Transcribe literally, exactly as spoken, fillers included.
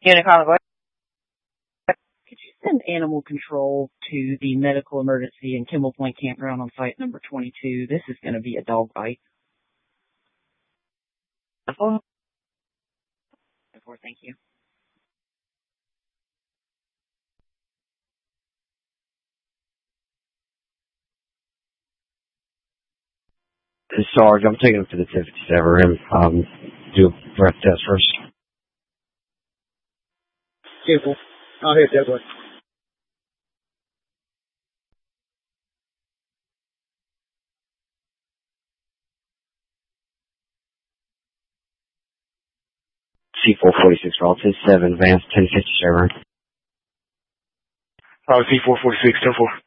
Unit College, could you send animal control to the medical emergency in Kimball Point Campground on site number twenty-two? This is going to be a dog bite. Thank you. Sarge, I'm taking him to the ten fifty-seven room. Um, do a breath test first. Careful. I'll hit that one. C four forty-six, roll to seven, advance ten fifty-seven. Uh, C four forty-six, ten four.